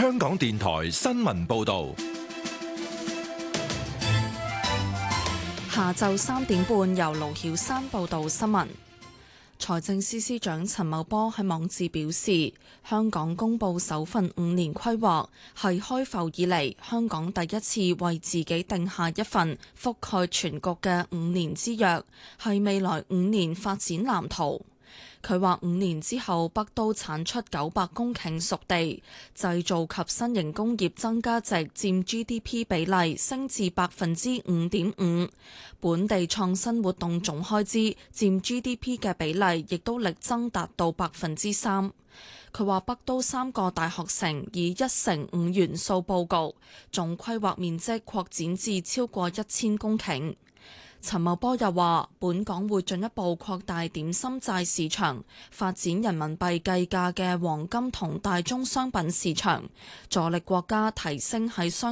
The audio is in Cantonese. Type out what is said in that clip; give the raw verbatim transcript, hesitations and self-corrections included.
香港電台新聞報道。 下晝三點半，由盧曉山報道新聞。財政司司長陳茂波喺網誌表示，香港公布首份五年規劃，係開埠以嚟香港第一次為自己定下一份覆蓋全局嘅五年之約，係未來五年發展藍圖。佢話五年之後，北都產出九百公頃熟地，製造及新型工業增加值佔 G D P 比例升至百分之五點五，本地創新活動總開支佔 G D P 嘅比例亦都力爭達到百分之三。佢話北都三個大學城以一乘五元素佈局，總規劃面積擴展至超過一千公頃。陳茂波又話，本港會進一步擴大點心債市場，發展人民幣計價嘅黃金同大宗商品市場，助力國家提升喺商